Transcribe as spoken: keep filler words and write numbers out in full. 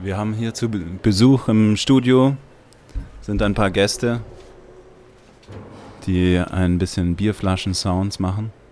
Wir haben hier zu Besuch im Studio, sind ein paar Gäste, die ein bisschen Bierflaschen-Sounds machen.